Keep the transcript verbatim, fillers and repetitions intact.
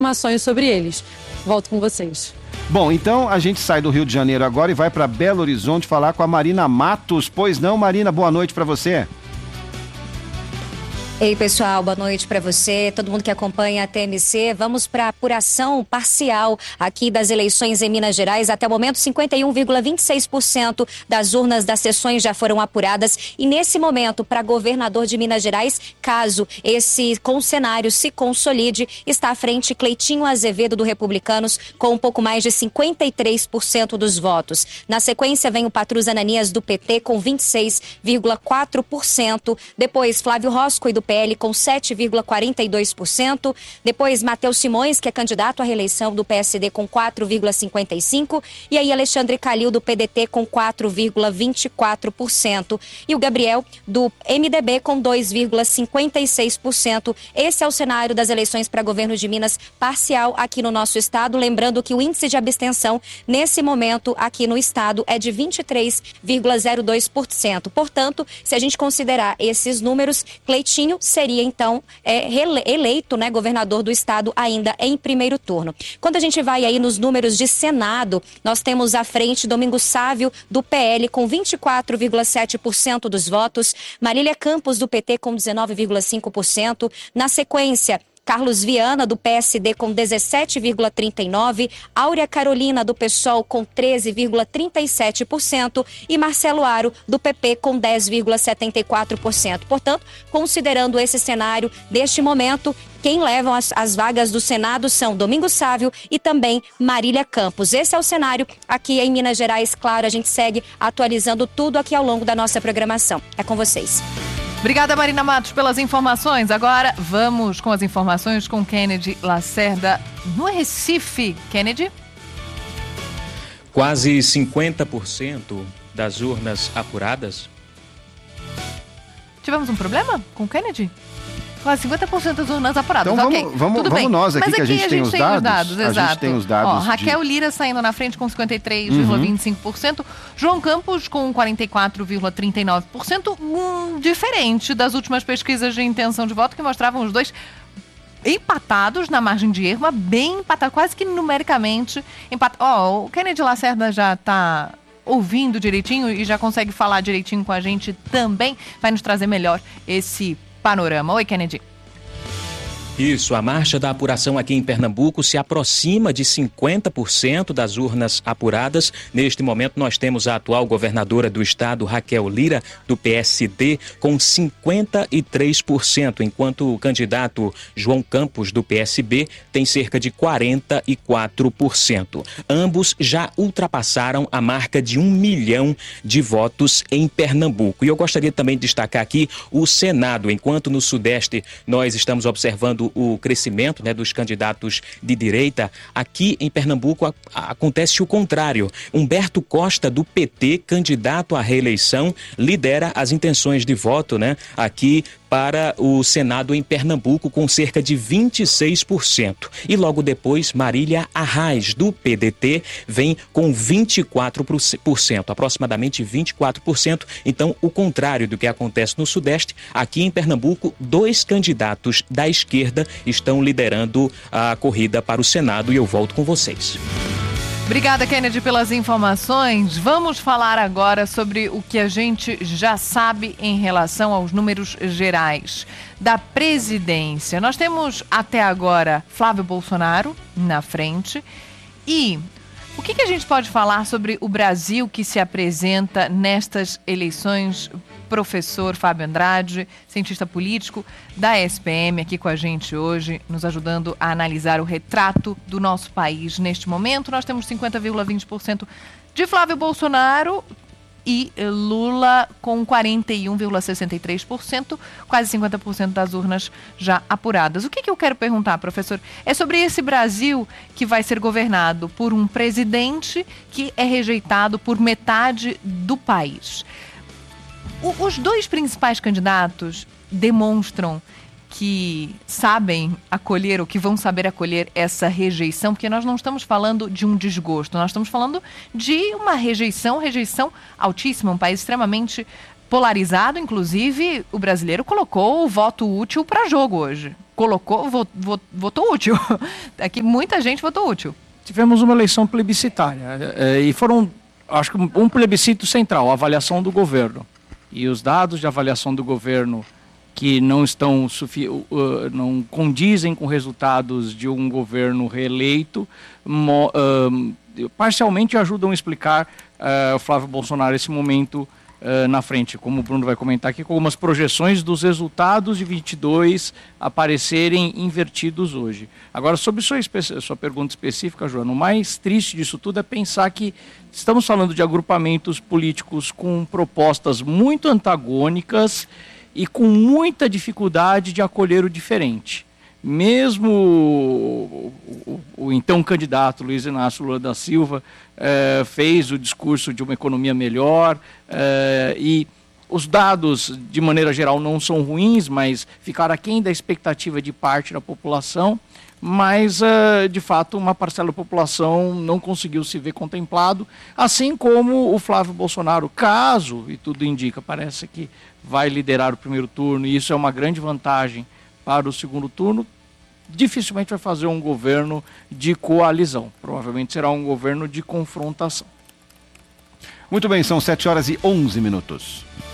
informações sobre eles. Volto com vocês. Bom, então a gente sai do Rio de Janeiro agora e vai para Belo Horizonte falar com a Marina Matos. Pois não, Marina, boa noite para você. Ei, pessoal, boa noite para você, todo mundo que acompanha a T M C. Vamos para a apuração parcial aqui das eleições em Minas Gerais. Até o momento, cinquenta e um vírgula vinte e seis por cento das urnas das sessões já foram apuradas. E nesse momento, para governador de Minas Gerais, caso esse cenário se consolide, está à frente Cleitinho Azevedo, do Republicanos, com um pouco mais de cinquenta e três por cento dos votos. Na sequência, vem o Patrus Ananias, do P T, com vinte e seis vírgula quatro por cento. Depois, Flávio Roscoe, do P L, com sete vírgula quarenta e dois por cento. Depois, Matheus Simões, que é candidato à reeleição, do P S D, com quatro vírgula cinquenta e cinco por cento. E aí, Alexandre Calil, do P D T, com quatro vírgula vinte e quatro por cento. E o Gabriel, do M D B, com dois vírgula cinquenta e seis por cento. Esse é o cenário das eleições para governo de Minas parcial aqui no nosso estado. Lembrando que o índice de abstenção, nesse momento, aqui no estado, é de vinte e três vírgula zero dois por cento. Portanto, se a gente considerar esses números, Cleitinho seria, então, é, eleito, né, governador do estado ainda em primeiro turno. Quando a gente vai aí nos números de Senado, nós temos à frente Domingos Sávio, do P L, com vinte e quatro vírgula sete por cento dos votos, Marília Campos, do P T, com dezenove vírgula cinco por cento. Na sequência, Carlos Viana, do P S D, com dezessete vírgula trinta e nove por cento, Áurea Carolina, do PSOL, com treze vírgula trinta e sete por cento e Marcelo Aro, do P P, com dez vírgula setenta e quatro por cento. Portanto, considerando esse cenário deste momento, quem levam as, as vagas do Senado são Domingos Sávio e também Marília Campos. Esse é o cenário aqui em Minas Gerais. Claro, a gente segue atualizando tudo aqui ao longo da nossa programação. É com vocês. Obrigada, Marina Matos, pelas informações. Agora vamos com as informações com Kennedy Lacerda no Recife. Kennedy? Quase cinquenta por cento das urnas apuradas. Tivemos um problema com o Kennedy? Quase cinquenta por cento das urnas apuradas. Então okay, vamos, vamos, tudo vamos bem. nós aqui, Mas que aqui a gente, a gente tem, os, tem dados, os dados. A exato. gente tem os dados. Ó, Raquel de... Lira saindo na frente com cinquenta e três vírgula vinte e cinco por cento. Uhum. João Campos com quarenta e quatro vírgula trinta e nove por cento. Hum, diferente das últimas pesquisas de intenção de voto que mostravam os dois empatados na margem de erro, mas bem empatados, quase que numericamente empatados. Ó, o Kennedy Lacerda já está ouvindo direitinho e já consegue falar direitinho com a gente também. Vai nos trazer melhor esse panorama. Oi, Kennedy. Isso, a marcha da apuração aqui em Pernambuco se aproxima de cinquenta por cento das urnas apuradas. Neste momento nós temos a atual governadora do estado, Raquel Lira, do P S D, com cinquenta e três por cento, enquanto o candidato João Campos, do P S B, tem cerca de quarenta e quatro por cento. Ambos já ultrapassaram a marca de um milhão de votos em Pernambuco. E eu gostaria também de destacar aqui o Senado, enquanto no Sudeste nós estamos observando o crescimento, né, dos candidatos de direita. Aqui em Pernambuco a, a, acontece o contrário. Humberto Costa, do P T, candidato à reeleição, lidera as intenções de voto, né, aqui para o Senado em Pernambuco, com cerca de vinte e seis por cento. E logo depois, Marília Arraes, do P D T, vem com vinte e quatro por cento, aproximadamente vinte e quatro por cento. Então, o contrário do que acontece no Sudeste, aqui em Pernambuco, dois candidatos da esquerda estão liderando a corrida para o Senado, e eu volto com vocês. Obrigada, Kennedy, pelas informações. Vamos falar agora sobre o que a gente já sabe em relação aos números gerais da presidência. Nós temos até agora Flávio Bolsonaro na frente. E o que, que a gente pode falar sobre o Brasil que se apresenta nestas eleições? Professor Fábio Andrade, cientista político da S P M, aqui com a gente hoje, nos ajudando a analisar o retrato do nosso país neste momento. Nós temos cinquenta vírgula vinte por cento de Flávio Bolsonaro e Lula com quarenta e um vírgula sessenta e três por cento, quase cinquenta por cento das urnas já apuradas. O que, que eu quero perguntar, professor? É sobre esse Brasil que vai ser governado por um presidente que é rejeitado por metade do país. Os dois principais candidatos demonstram que sabem acolher ou que vão saber acolher essa rejeição, porque nós não estamos falando de um desgosto, nós estamos falando de uma rejeição, rejeição altíssima, um país extremamente polarizado, inclusive o brasileiro colocou o voto útil para jogo hoje. Colocou, votou, votou útil. Aqui muita gente votou útil. Tivemos uma eleição plebiscitária e foram, acho que um plebiscito central, a avaliação do governo. E os dados de avaliação do governo que não estão não condizem com resultados de um governo reeleito, parcialmente ajudam a explicar uh, o Flávio Bolsonaro esse momento uh, na frente, como o Bruno vai comentar aqui, com algumas projeções dos resultados de vinte e dois aparecerem invertidos hoje. Agora, sobre sua, sua pergunta específica, Joana, o mais triste disso tudo é pensar que estamos falando de agrupamentos políticos com propostas muito antagônicas e com muita dificuldade de acolher o diferente. Mesmo o, o, o então candidato Luiz Inácio Lula da Silva eh, fez o discurso de uma economia melhor eh, e os dados, de maneira geral, não são ruins, mas ficaram aquém da expectativa de parte da população, mas, eh, de fato, uma parcela da população não conseguiu se ver contemplado, assim como o Flávio Bolsonaro, caso, e tudo indica, parece que vai liderar o primeiro turno, e isso é uma grande vantagem para o segundo turno, dificilmente vai fazer um governo de coalizão. Provavelmente será um governo de confrontação. Muito bem, são sete horas e onze minutos.